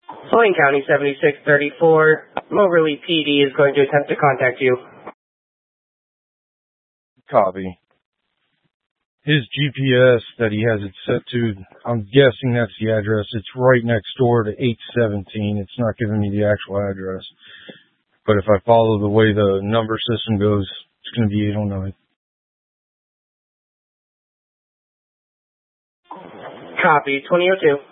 Wayne County 7634, Moberly PD is going to attempt to contact you. Copy. His GPS that he has it set to, I'm guessing that's the address. It's right next door to 817. It's not giving me the actual address. But if I follow the way the number system goes, it's going to be 809. Copy, 2002.